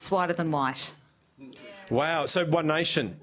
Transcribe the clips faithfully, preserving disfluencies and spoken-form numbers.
It's whiter than white. Wow. So One Nation.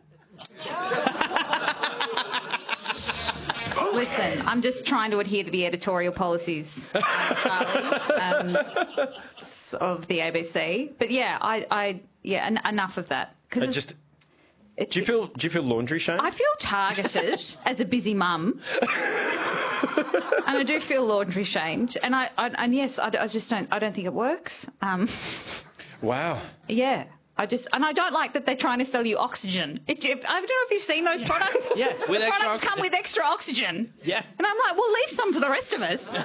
Listen, I'm just trying to adhere to the editorial policies, uh, Charlie, um, of the A B C. But yeah, I, I yeah, en- enough of that. It just. It, do you feel? Do you feel laundry shame? I feel targeted as a busy mum, and I do feel laundry shamed. And I, I and yes, I, I just don't. I don't think it works. Um, wow. Yeah. I just and I don't like that they're trying to sell you oxygen. It, I don't know if you've seen those products. Yeah, with the extra products come with extra oxygen. Yeah, and I'm like, well, leave some for the rest of us.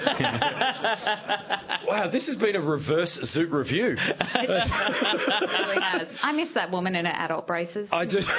Wow, this has been a reverse Zoot review. It really has. I miss that woman in her adult braces. I do.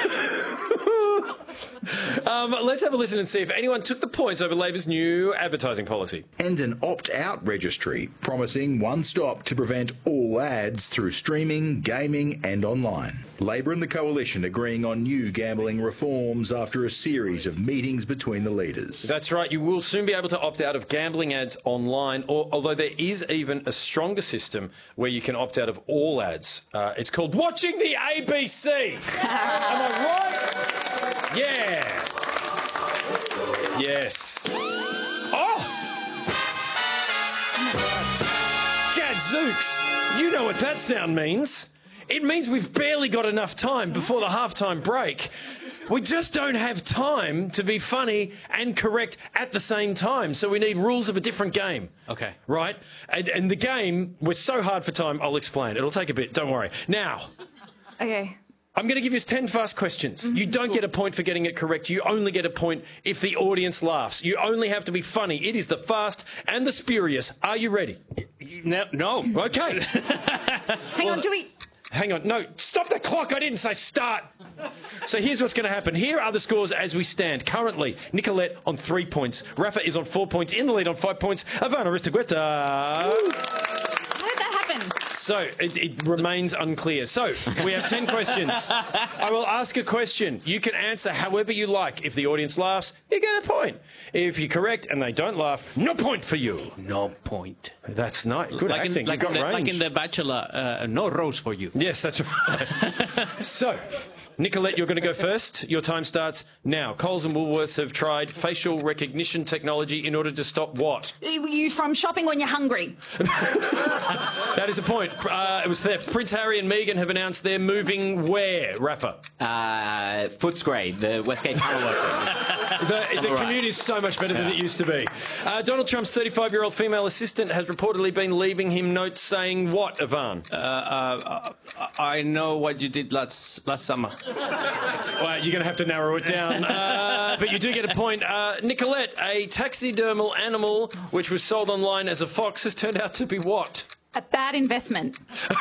um, let's have a listen and see if anyone took the points over Labor's new advertising policy. And an opt-out registry promising one stop to prevent all ads through streaming, gaming and online. Labor and the Coalition agreeing on new gambling reforms after a series of meetings between the leaders. That's right. You will soon be able to opt out of gambling ads online, or, although there is even a stronger system where you can opt out of all ads. Uh, it's called Watching the A B C. Am I right? Yeah. Yes. Oh! Gadzooks! You know what that sound means. It means we've barely got enough time before the halftime break. We just don't have time to be funny and correct at the same time, so we need rules of a different game. Okay. Right? And, and the game, we're so hard for time, I'll explain. It'll take a bit, don't worry. Now... Okay. I'm going to give you ten fast questions. Mm-hmm. You don't get a point for getting it correct. You only get a point if the audience laughs. You only have to be funny. It is the fast and the spurious. Are you ready? No. No. Okay. Hang on, do we... Hang on. No, stop the clock. I didn't say start. So here's what's going to happen. Here are the scores as we stand. Currently, Nicolette on three points. Rafa is on four points. In the lead on five points. Ivana Aristegueta. So, it, it remains unclear. So, we have ten questions. I will ask a question. You can answer however you like. If the audience laughs, you get a point. If you're correct and they don't laugh, no point for you. No point. That's nice. Good like acting. In, like, you got in the, range. like in The Bachelor, uh, no rose for you. Yes, that's right. So... Nicolette, you're going to go first. Your time starts now. Coles and Woolworths have tried facial recognition technology in order to stop what? You from shopping when you're hungry. That is a point. Uh, it was theft. Prince Harry and Meghan have announced they're moving where, Rafa? Uh, Footscray, the Westgate Tunnel worker. The, the commute is so much better than it used to be. Uh, Donald Trump's thirty-five-year-old female assistant has reportedly been leaving him notes saying what, Ivan? Uh, uh, I know what you did last last summer. Well, you're going to have to narrow it down. Uh, but you do get a point. Uh, Nicolette, a taxidermal animal which was sold online as a fox has turned out to be what? A bad investment.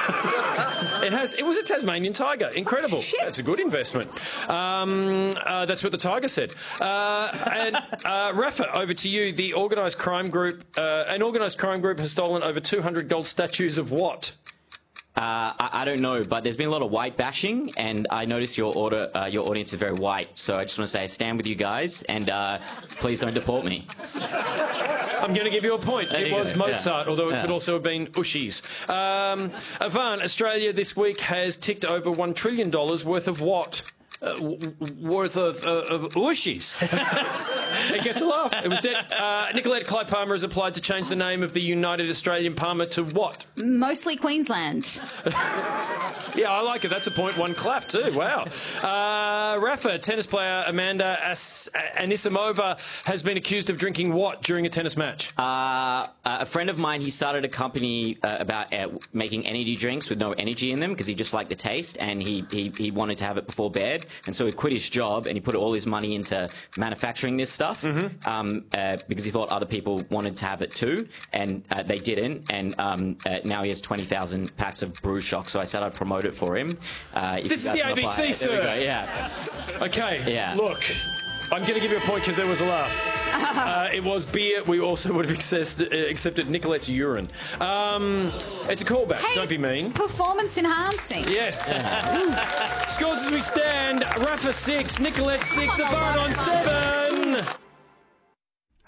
It has. It was a Tasmanian tiger. Incredible. Oh, that's a good investment. Um, uh, that's what the tiger said. Uh, and uh, Rafa, over to you. The organised crime group, uh, an organised crime group has stolen over two hundred gold statues of what? Uh, I, I don't know, but there's been a lot of white bashing, and I noticed your order, uh, your audience is very white. So I just want to say, I stand with you guys, and uh, please don't deport me. I'm going to give you a point. There It you was go. Mozart, Yeah. although it Yeah. could also have been Ushi's. Um, Ivan, Australia this week has ticked over one trillion dollars worth of what? Uh, w- worth of, uh, of Ushis. It gets a laugh. It was dead. Uh, Nicolette, Clive Palmer has applied to change the name of the United Australian Palmer to what? Mostly Queensland. Yeah, I like it. That's a point. One clap too. Wow. Uh, Rafa, tennis player Amanda As- Anisimova has been accused of drinking what during a tennis match? Uh, a friend of mine, he started a company uh, about uh, making energy drinks with no energy in them because he just liked the taste, and he, he, he wanted to have it before bed. And so he quit his job and he put all his money into manufacturing this stuff Mm-hmm. um, uh, because he thought other people wanted to have it too, and uh, they didn't. And um, uh, now he has twenty thousand packs of Brew Shock, so I said I'd promote it for him. Uh, if This you is guys the wanna A B C, buy it. There we sir. go, yeah. Okay. Yeah. Look, I'm going to give you a point because there was a laugh. Uh, it was beer. We also would have accepted, uh, accepted Nicolette's urine. Um, it's a callback. Hey, Don't be mean. Performance enhancing. Yes. Scores as we stand. Rafa six, Nicolette six, Ivan on seven.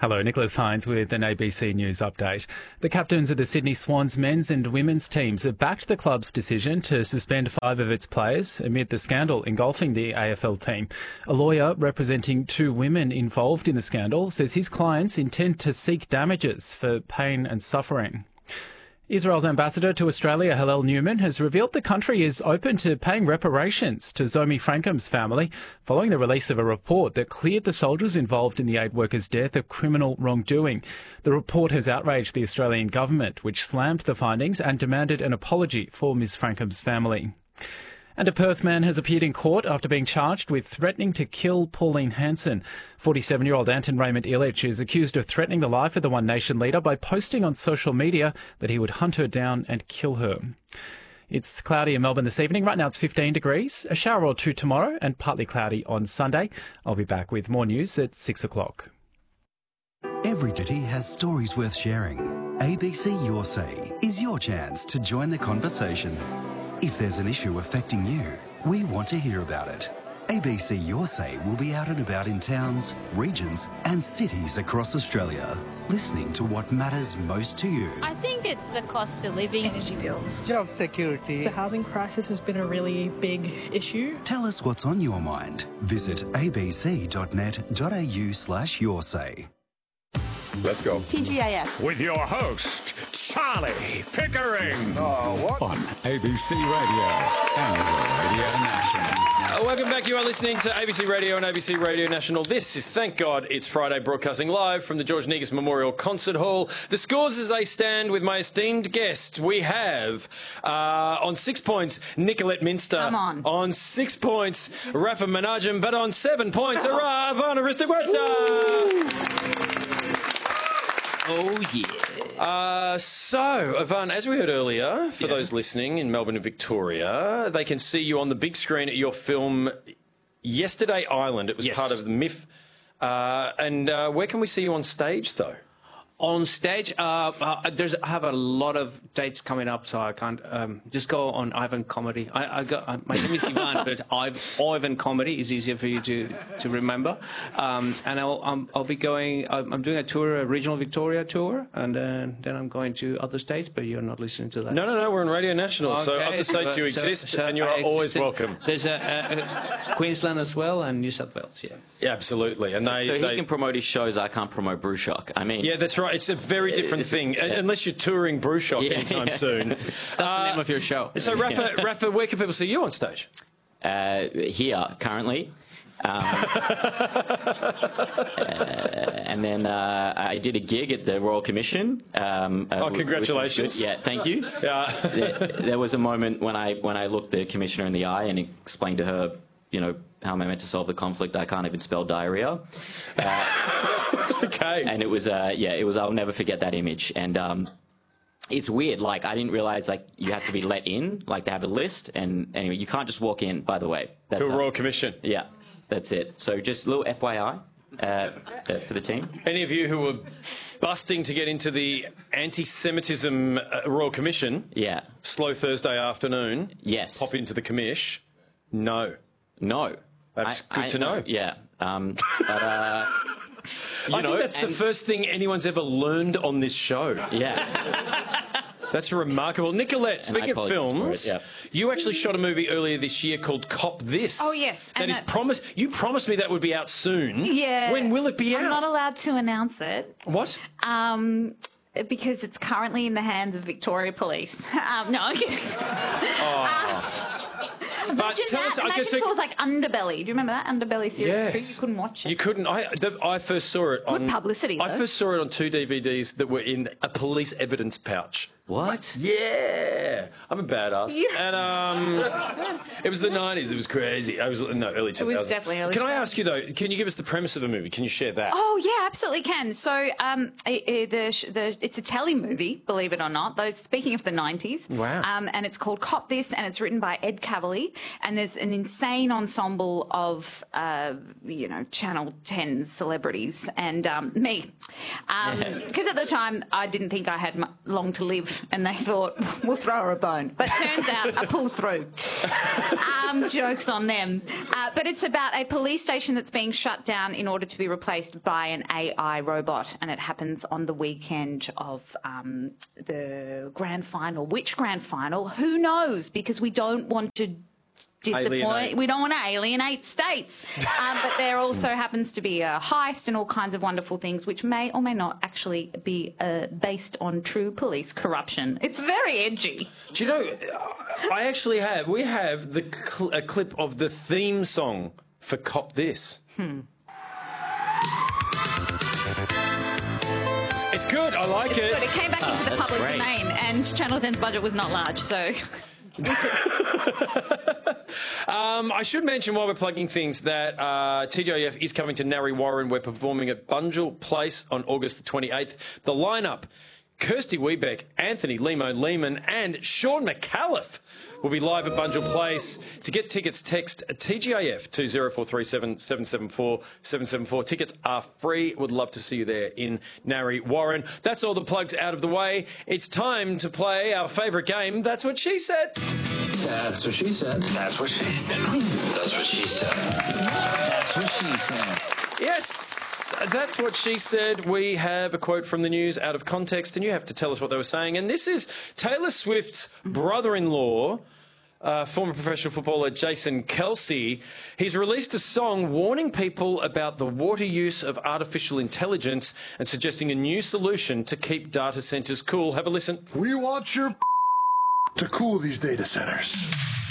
Hello, Nicholas Hines with an A B C News update. The captains of the Sydney Swans men's and women's teams have backed the club's decision to suspend five of its players amid the scandal engulfing the A F L team. A lawyer representing two women involved in the scandal says his clients intend to seek damages for pain and suffering. Israel's ambassador to Australia, Hillel Newman, has revealed the country is open to paying reparations to Zomi Frankham's family following the release of a report that cleared the soldiers involved in the aid worker's death of criminal wrongdoing. The report has outraged the Australian government, which slammed the findings and demanded an apology for Miz Frankham's family. And a Perth man has appeared in court after being charged with threatening to kill Pauline Hanson. forty-seven-year-old Anton Raymond Illich is accused of threatening the life of the One Nation leader by posting on social media that he would hunt her down and kill her. It's cloudy in Melbourne this evening. Right now it's fifteen degrees, a shower or two tomorrow and partly cloudy on Sunday. I'll be back with more news at six o'clock. Every ditty has stories worth sharing. A B C Your Say is your chance to join the conversation. If there's an issue affecting you, we want to hear about it. A B C Your Say will be out and about in towns, regions and cities across Australia, listening to what matters most to you. I think it's the cost of living. Energy bills. Job security. The housing crisis has been a really big issue. Tell us what's on your mind. Visit abc.net.au slash your say. Let's go. T G A F. With your host, Charlie Pickering. Oh, what? On A B C Radio and Radio National. Uh, welcome back. You are listening to A B C Radio and A B C Radio National. This is Thank God It's Friday, broadcasting live from the George Negus Memorial Concert Hall. The scores as they stand with my esteemed guest. We have, uh, on six points, Nicolette Minster. Come on. On six points, Rafa Menachem. But on seven points, hurrah, Ivana Ristagueta. Oh, yeah. Uh, so, Ivan, as we heard earlier, for Yeah. those listening in Melbourne and Victoria, they can see you on the big screen at your film Yesterday Island. It was Yes. part of the M I F. Uh, and uh, where can we see you on stage, though? On stage, uh, uh, there's I have a lot of dates coming up, so I can't um, just go on Ivan Comedy. I, I got uh, my name is Ivan, but I've, Ivan Comedy is easier for you to to remember. Um, and I'll um, I'll be going. I'm doing a tour, a regional Victoria tour, and uh, then I'm going to other states. But you're not listening to that. No, no, no. We're on Radio National, so Okay, other states so- you so- exist, so and you I are always exist. welcome. There's a, a, a Queensland as well, and New South Wales. Yeah. Yeah, absolutely. And they, So he they, can promote his shows, I can't promote Brew Shock. I mean... yeah, that's right. It's a very different thing, unless you're touring Brew Shock Yeah. anytime soon. That's the name of your show. So, Rafa, Rafa, where can people see you on stage? Uh, here, currently. Um, uh, and then uh, I did a gig at the Royal Commission. Um, uh, Oh, which was congratulations. good. Yeah, thank you. Yeah. there, there was a moment when I when I looked the commissioner in the eye and explained to her, you know, how am I meant to solve the conflict? I can't even spell diarrhea. Uh, Okay. and it was, uh, yeah, it was. I'll never forget that image. And um, it's weird. Like I didn't realize like you have to be let in. Like they have a list. And anyway, you can't just walk in. By the way, that's To a how- Royal Commission. Yeah, that's it. So just a little F Y I uh, for the team. Any of you who were busting to get into the anti-Semitism uh, Royal Commission, Yeah. slow Thursday afternoon, Yes. pop into the commish. No. No. That's I- good I- to know. Yeah. Um, but, uh, you I know, think that's the and- first thing anyone's ever learned on this show. Yeah. That's remarkable. Nicolette, And I speaking of apologise for films, it, yeah. you actually shot a movie earlier this year called Cop This. Oh, yes, That and is that- promised. You promised me that would be out soon. Yeah. When will it be I'm out? not allowed to announce it. What? Um, because it's currently in the hands of Victoria Police. um, no, I'm kidding. But Just tell that, us, I imagine guess if it was like Underbelly. Do you remember that Underbelly series? Yes. You couldn't watch it. You couldn't. I, the, I first saw it on. Good publicity, I though. first saw it on two D V Ds that were in a police evidence pouch. What? Yeah, I'm a badass. Yeah. And um, it was the nineties. It was crazy. I was no early two thousands. was definitely early Can I two thousands. ask you though? Can you give us the premise of the movie? Can you share that? Oh yeah, absolutely can. So um, i- i- the sh- the it's a telly movie, believe it or not. Those speaking of the nineties. Wow. Um, and it's called Cop This, and it's written by Ed Cavalier. And there's an insane ensemble of uh, you know Channel ten celebrities and um, me, because at the time I didn't think I had mu- long to live. and they thought, we'll throw her a bone. But turns out a pull through. Um, jokes on them. Uh, but it's about a police station that's being shut down in order to be replaced by an A I robot, and it happens on the weekend of um, the grand final. Which grand final? Who knows? Because we don't want to disappoint. Alienate. We don't want to alienate states. Um, but there also happens to be a heist and all kinds of wonderful things, which may or may not actually be uh, based on true police corruption. It's very edgy. Do you know, I actually have, we have the cl- a clip of the theme song for Cop This. Hmm. It's good, I like It's it. good. It came back Oh, into the that's public great. domain, and Channel ten's budget was not large, so... Um, I should mention while we're plugging things that uh, T J F is coming to Narre Warren. We're performing at Bunjil Place on August the twenty-eighth. The lineup, Kirsty Wiebeck, Anthony Limo Lehman and Sean McAuliffe will be live at Bunjil Place. To get tickets, text T G I F two zero four three seven, seven seven four, seven seven four. Tickets are free. Would love to see you there in Narre Warren. That's all the plugs out of the way. It's time to play our favourite game. That's What She Said. That's what she said. That's what she said. That's what she said. That's what she said. Yes, that's what she said. We have a quote from the news out of context, and you have to tell us what they were saying. And this is Taylor Swift's brother-in-law, uh, former professional footballer Jason Kelce. He's released a song warning people about the water use of artificial intelligence and suggesting a new solution to keep data centres cool. Have a listen. We want your to cool these data centers.